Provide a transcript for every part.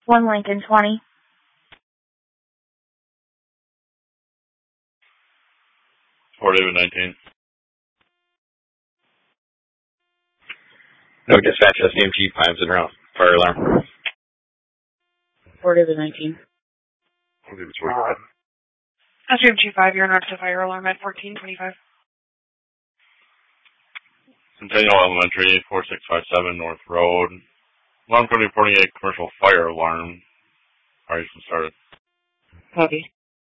1 Lincoln 20. Fort David 19. No dispatch, SDMG, Pimes en route. Fire alarm. Fort David 19. Fort David 25. SDMG 5, you're on to fire alarm at 1425. Centennial Elementary, 4657 North Road. Alarm code 48, commercial fire alarm. Operation started. Copy.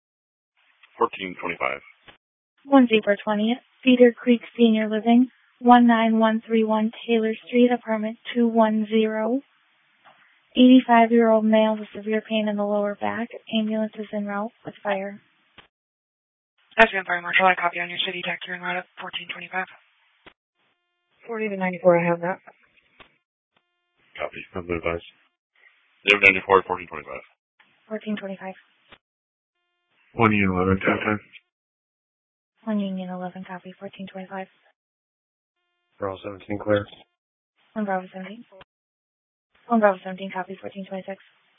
1425. 1 Zebra 20th, Cedar Creek Senior Living, 19131 Taylor Street, apartment 210. 85-year-old male with severe pain in the lower back. Ambulance is en route with fire. SDM Fire Marshal, I copy on your city tech. You're en route at 1425. 40 to 94, I have that. Copy. Have the advice. David 94, 1425. 1425. 1 Union 11, time. 1 Union 11, copy, 1425. Bravo 17, clear. 1 Bravo 17. 1 Bravo 17, copy, 1426.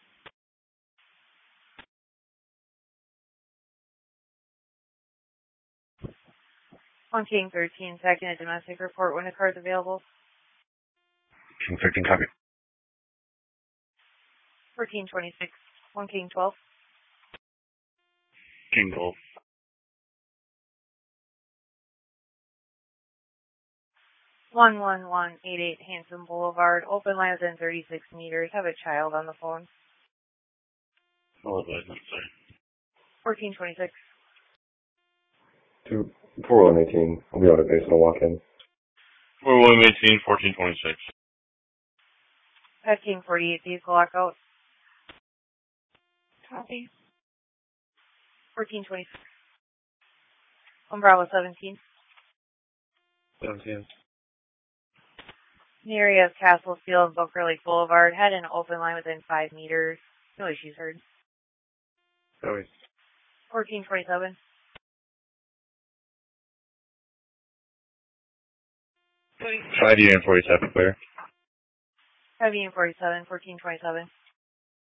On King 13, second, a domestic report when the car is available. King 13, copy. 1426, 1 King 12. King 12. 11188 Hanson Boulevard, open line within 36 meters. Have a child on the phone. I'll advise, sorry. 1426. 4118. I'll be out of base and I'll walk in. 4118, 1426. At King 48, vehicle lockout. Copy. 1426. 1 Bravo 17. 17. In the area of Castle Field, Boca Lake Boulevard, had an open line within 5 meters. No issues heard. Copy. 1427. 5 Union 47, clear. 5 Union 47, 1427.